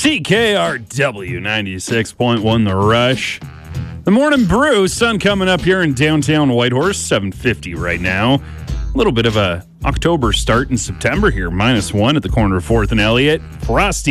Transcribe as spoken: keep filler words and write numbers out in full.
C K R W ninety-six point one The Rush. The Morning Brew, sun coming up here in downtown Whitehorse, seven fifty right now. A little bit of a October start in September here, minus one at the corner of fourth and Elliott. Frosty